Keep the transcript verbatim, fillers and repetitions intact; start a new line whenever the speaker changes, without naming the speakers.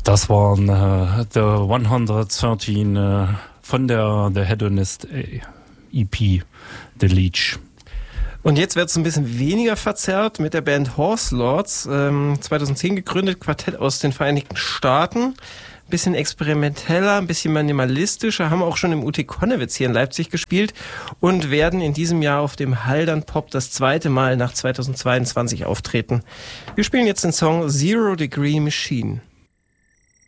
Das waren äh, The hundertdreizehn äh, von der The Hedonist äh, E P, The Leech.
Und jetzt wird es ein bisschen weniger verzerrt mit der Band Horse Lords, ähm, zweitausendzehn gegründet, Quartett aus den Vereinigten Staaten. Ein bisschen experimenteller, ein bisschen minimalistischer, haben auch schon im U T Konnewitz hier in Leipzig gespielt und werden in diesem Jahr auf dem Haldern Pop das zweite Mal nach zweitausendzweiundzwanzig auftreten. Wir spielen jetzt den Song Zero Degree Machine.